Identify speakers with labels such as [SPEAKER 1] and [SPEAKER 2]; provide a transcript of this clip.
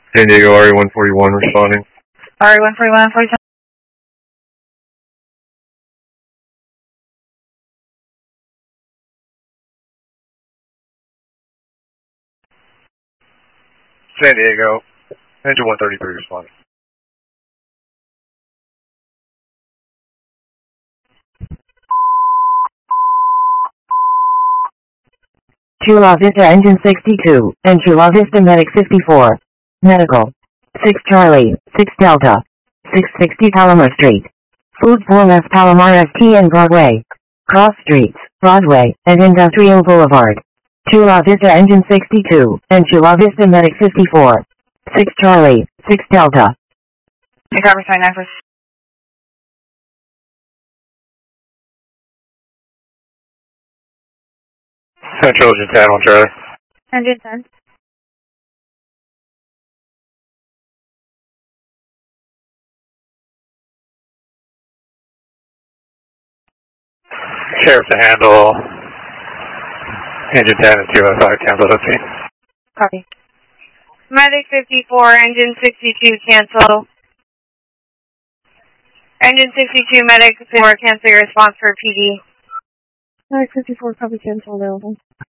[SPEAKER 1] San Diego RE-141 responding.
[SPEAKER 2] RE-141, 47.
[SPEAKER 1] San Diego, engine 133 responding.
[SPEAKER 3] Chula Vista Engine 62, and Chula Vista Medic 54. Medical. 6 Charlie, 6 Delta. 660 Palomar Street. Food 4 West Palomar ST and Broadway. Cross Streets, Broadway, and Industrial Boulevard. Chula Vista Engine 62, and Chula Vista Medic 54. 6 Charlie, 6 Delta.
[SPEAKER 2] Copy, 29 for
[SPEAKER 1] Central Engine 10 on Charlie.
[SPEAKER 2] Engine 10.
[SPEAKER 1] Sheriff to handle engine 10 and 205 cancel OC.
[SPEAKER 2] Copy. Medic 54, engine 62, cancel. Engine 62, medic 4, cancel your response for PD.
[SPEAKER 4] Medic 54, copy, cancel available.